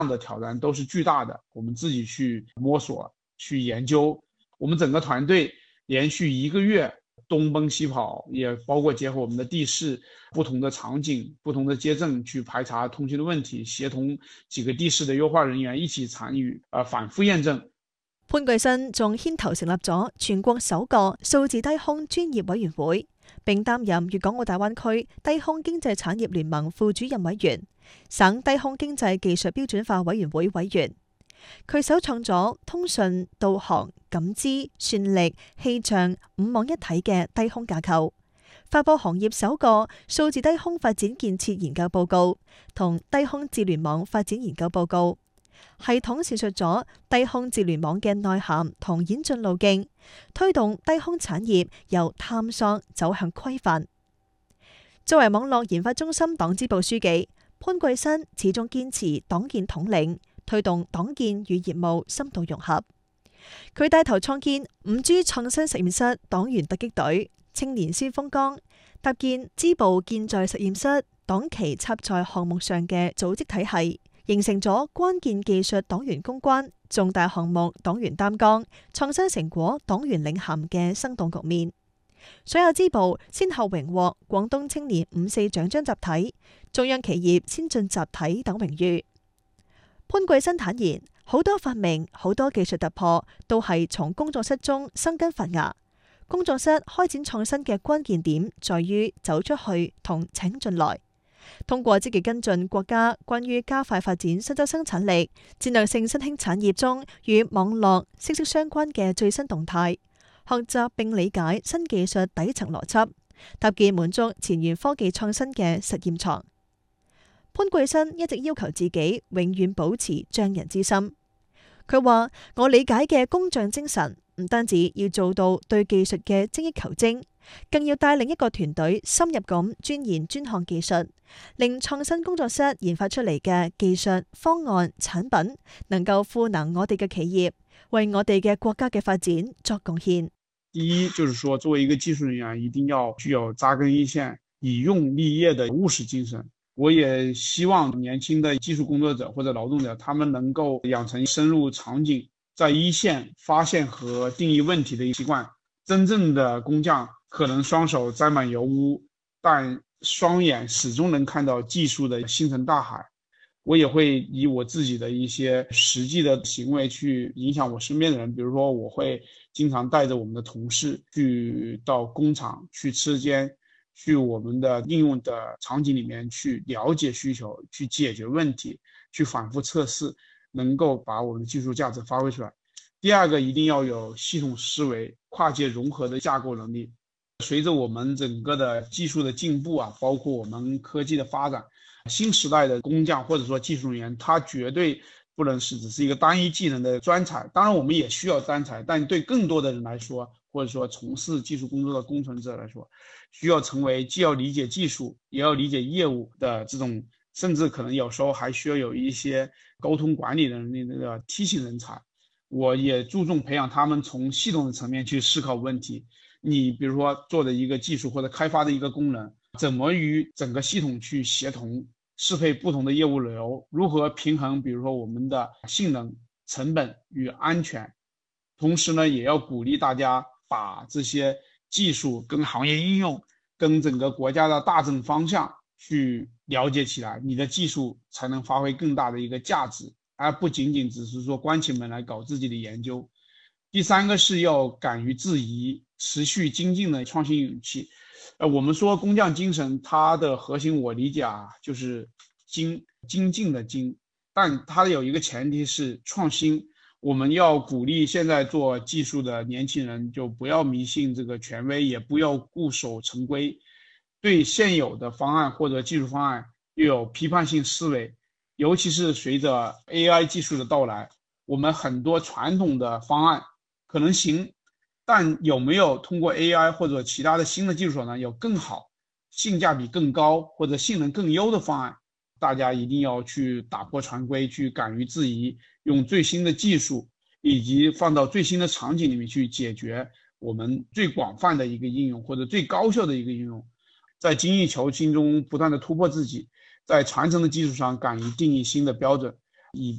的挑战都是巨大的，我们自己去摸索、去研究。我们整个团队连续1个月东奔西跑，也包括结合我们的地势、不同的场景、不同的街镇去排查通讯的問題，協同幾個地勢的優化人員一起參與，反覆驗證。 潘巨新仲牽頭成立咗全國首個數字低空專業委員會，並擔任粵港澳大灣區低空經濟產業聯盟副主任委員、省低空經濟技術標準化委員會委員。佢首創咗通訊、導航、感知、算力、氣象5網一體嘅低空架構，發佈行業首個數字低空發展建設研究報告同低空智聯網發展研究報告，系統闡述咗低空智聯網嘅內涵同演進路徑，推動低空產業由探索走向規範。作為網絡研發中心黨支部書記，潘貴新始終堅持黨建統領，推動黨建與業務深度融合。佢帶頭創建5G 創新實驗室黨員突擊隊、青年先鋒崗，搭建支部建在實驗室、黨旗插在項目上嘅組織體系，形成咗關鍵技術黨員攻關、重大項目黨員擔綱、創新成果黨員領銜嘅生動局面。所有支部先後榮獲廣東青年5.4獎章集體、中央企業先進集體等榮譽。潘貴新坦言，好多發明、好多技術突破都係從工作室中生根發芽。工作室開展創新嘅關鍵點在於走出去同請進來，通過積極跟進國家關於加快發展新增生產力、戰略性新興產業中與網絡息息相關嘅最新動態，學習並理解新技術底層邏輯，搭建滿足前沿科技創新嘅實驗床。潘貴新一直要求自己永遠保持匠人之心。佢話：我理解嘅工匠精神唔單止要做到對技術嘅精益求精，更要帶領一個團隊深入咁鑽研專項技術，令創新工作室研發出嚟嘅技術方案產品能夠賦能我哋嘅企業，為我哋嘅國家嘅發展作貢獻。 第一就是說，作為一個技術人員，一定要具有扎根一線、以用立業的務實精神。我也希望年輕的技術工作者或者勞動者，他們能夠養成深入場景，在一線發現和定義問題的習慣。真正的工匠可能雙手沾滿油污，但雙眼始終能看到技術的星辰大海。我也會以我自己的一些實際的行為去影響我身邊的人，比如說我會經常帶着我們的同事去到工廠、去車間、去我們的應用的場景裡面去了解需求、去解決問題、去反覆測試，能夠把我們的技術價值發揮出來。第二個，一定要有系統思維、跨界融合的架構能力。隨着我們整個的技術的進步啊，包括我們科技的發展，新時代的工匠或者說技術人員，他絕對不能是只是一個單一技能的專才。當然我們也需要專才，但對更多的人來說，或者說從事技術工作的工程者來說，需要成為既要理解技術也要理解業務的這種，甚至可能有時候還需要有一些溝通管理能力的梯形人才。我也注重培養他們從系統的層面去思考問題。你比如說做的一個技術或者開發的一個功能，怎麼與整個系統去協同適配不同的業務流，如何平衡比如說我們的性能、成本與安全。同時呢，也要鼓勵大家把這些技術跟行業應用跟整個國家的大政方向去了解起來，你的技術才能發揮更大的一個價值，而不僅僅只是說關起門來搞自己的研究。第三個是要敢於質疑、持續精進的創新勇氣。我們說工匠精神，它的核心我理解啊，就是精進的精，但它有一個前提是創新。我們要鼓勵現在做技術的年輕人，就不要迷信這個權威，也不要固守成規，對現有的方案或者技術方案又有批判性思維。尤其是隨着 AI 技術的到來，我們很多傳統的方案可能行，但有沒有通過 AI 或者其他的新的技術手段有更好、性價比更高或者性能更優的方案？大家一定要去打破常規，去敢於質疑，用最新的技術以及放到最新的場景裡面去解決我們最廣泛的一個應用或者最高效的一個應用，在精益求精中不斷的突破自己，在傳承的基礎上敢於定義新的標準。